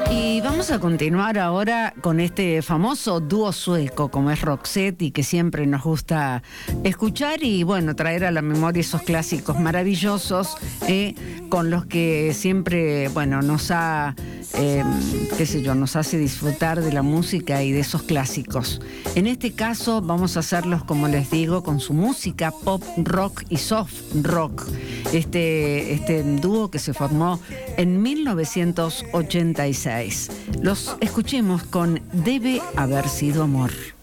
Y vamos a continuar ahora con este famoso dúo sueco como es Roxette y que siempre nos gusta escuchar y bueno, traer a la memoria esos clásicos maravillosos con los que siempre, bueno, nos ha, nos hace disfrutar de la música y de esos clásicos. En este caso vamos a hacerlos, como les digo, con su música pop, rock y soft rock. Este dúo que se formó en 1986. Los escuchemos con Debe haber sido amor.